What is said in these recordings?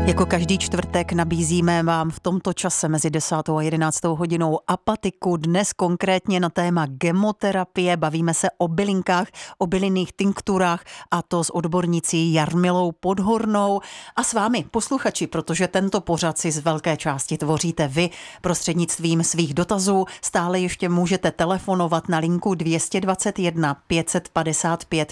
Jako každý čtvrtek nabízíme vám v tomto čase mezi 10. a 11. hodinou apatiku. Dnes konkrétně na téma gemoterapie. Bavíme se o bylinkách, o bylinných tinkturách, a to s odbornicí Jarmilou Podhornou a s vámi posluchači, protože tento pořad si z velké části tvoříte vy prostřednictvím svých dotazů. Stále ještě můžete telefonovat na linku 221 555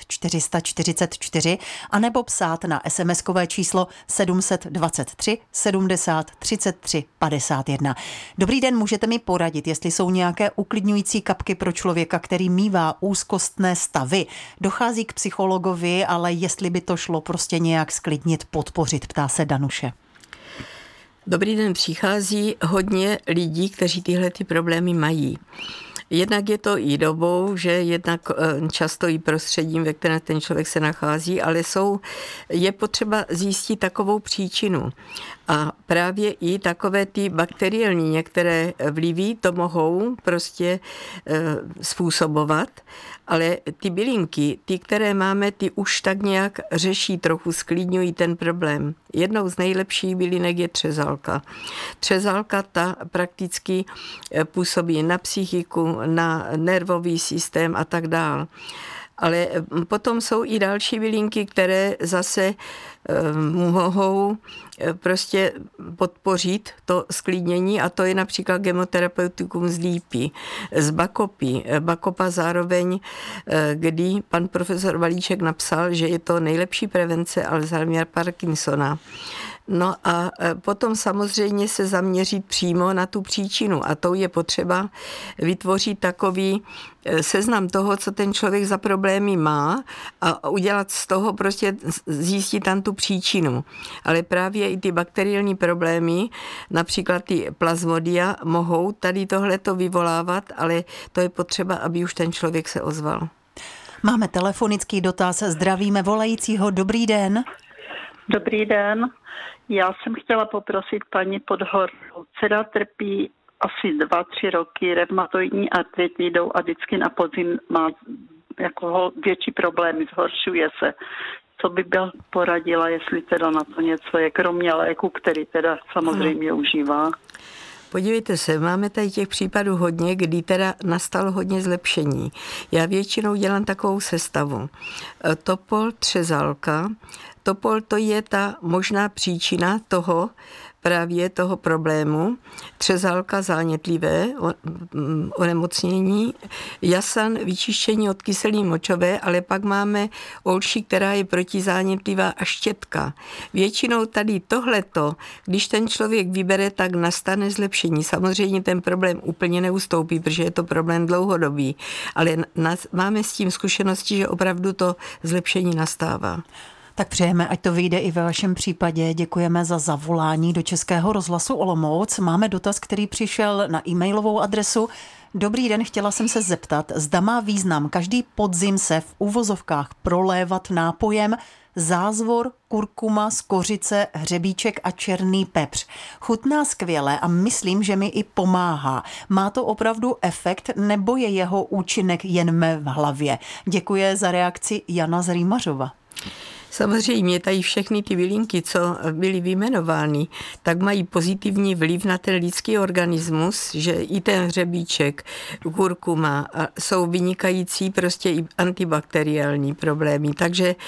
444 anebo psát na SMS-kové číslo 723 70 33 51. Dobrý den, můžete mi poradit, jestli jsou nějaké uklidňující kapky pro člověka, který mívá úzkostné stavy. Dochází k psychologovi, ale jestli by to šlo prostě nějak sklidnit, podpořit, ptá se Danuše. Dobrý den, přichází hodně lidí, kteří tyhle ty problémy mají. Jednak je to i dobou, že jednak často i prostředím, ve kterém ten člověk se nachází, ale je potřeba zjistit takovou příčinu. A právě i takové ty bakteriální některé vlivy to mohou prostě způsobovat, ale ty bylinky, ty, které máme, ty už tak nějak řeší, trochu sklidňují ten problém. Jednou z nejlepších bylinek je třezalka. Třezalka ta prakticky působí na psychiku, na nervový systém a tak dál. Ale potom jsou i další bylinky, které zase mohou prostě podpořit to sklidnění, a to je například gemoterapeutikum z lípy, z bakopy. Bakopa zároveň, kdy pan profesor Valíček napsal, že je to nejlepší prevence Alzheimera, Parkinsona. No a potom samozřejmě se zaměřit přímo na tu příčinu, a to je potřeba vytvořit takový seznam toho, co ten člověk za problémy má, a udělat z toho prostě zjistit tam tu příčinu. Ale právě i ty bakteriální problémy, například ty plazmodia, mohou tady tohleto vyvolávat, ale to je potřeba, aby už ten člověk se ozval. Máme telefonický dotaz, zdravíme volajícího, dobrý den. Dobrý den. Já jsem chtěla poprosit paní Podhornou. Dcera trpí asi 2-3 roky reumatoidní artritidou a vždycky na podzim má jako větší problémy, zhoršuje se. Co by byla poradila, jestli teda na to něco je, kromě léku, který teda samozřejmě užívá? Podívejte se, máme tady těch případů hodně, kdy teda nastalo hodně zlepšení. Já většinou dělám takovou sestavu. Topol, třezalka. Topol, to je ta možná příčina právě toho problému. Třezalka, zánětlivé onemocnění, jasan, vyčištění od kyseliny močové, ale pak máme olši, která je protizánětlivá, a štětka. Většinou tady tohleto, když ten člověk vybere, tak nastane zlepšení. Samozřejmě ten problém úplně neustoupí, protože je to problém dlouhodobý, ale máme s tím zkušenosti, že opravdu to zlepšení nastává. Tak přejeme, ať to vyjde i ve vašem případě. Děkujeme za zavolání do Českého rozhlasu Olomouc. Máme dotaz, který přišel na e-mailovou adresu. Dobrý den, chtěla jsem se zeptat, zda má význam každý podzim se v uvozovkách prolévat nápojem zázvor, kurkuma, skořice, hřebíček a černý pepř. Chutná skvěle a myslím, že mi i pomáhá. Má to opravdu efekt, nebo je jeho účinek jen v hlavě? Děkuji za reakci Jana z Rýmařova. Samozřejmě tady všechny ty bylinky, co byly vyjmenovány, tak mají pozitivní vliv na ten lidský organismus, že i ten hřebíček, kurkuma jsou vynikající prostě i antibakteriální problémy. Takže